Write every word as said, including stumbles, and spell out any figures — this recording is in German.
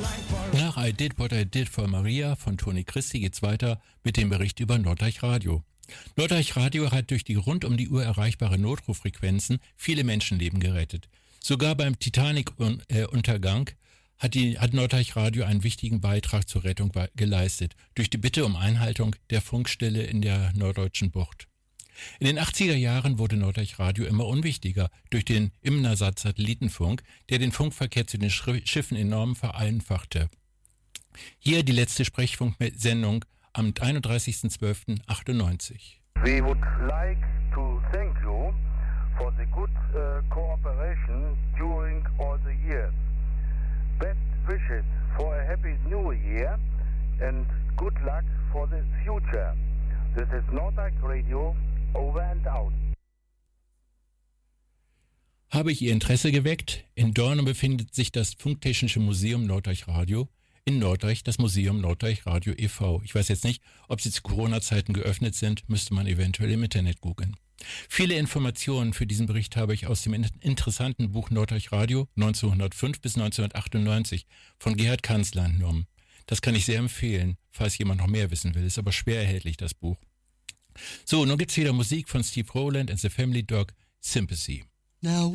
Nach I Did What I Did for Maria von Toni Christie geht's weiter mit dem Bericht über Norddeich Radio. Norddeich Radio hat durch die rund um die Uhr erreichbare Notrufrequenzen viele Menschenleben gerettet. Sogar beim Titanic-Untergang hat, die, hat Norddeich Radio einen wichtigen Beitrag zur Rettung geleistet, durch die Bitte um Einhaltung der Funkstille in der norddeutschen Bucht. In den achtziger Jahren wurde Norddeich Radio immer unwichtiger durch den Immersat-Satellitenfunk, der den Funkverkehr zu den Schiffen enorm vereinfachte. Hier die letzte Sprechfunksendung am einunddreißigsten zwölften achtundneunzig. We would like to thank you for the good uh, cooperation during all the years. Best wishes for a happy new year and good luck for the future. This is Norddeich Radio, over and out. Habe ich Ihr Interesse geweckt? In Dornum befindet sich das Funktechnische Museum Norddeich Radio. In Norddeich das Museum Norddeich Radio e V Ich weiß jetzt nicht, ob sie zu Corona-Zeiten geöffnet sind, müsste man eventuell im Internet googeln. Viele Informationen für diesen Bericht habe ich aus dem interessanten Buch Norddeich Radio neunzehnhundertfünf bis neunzehnhundertachtundneunzig von Gerhard Kanzler entnommen. Das kann ich sehr empfehlen, falls jemand noch mehr wissen will. Ist aber schwer erhältlich, das Buch. So, nun gibt's wieder Musik von Steve Rowland and the Family Dog, Sympathy. Now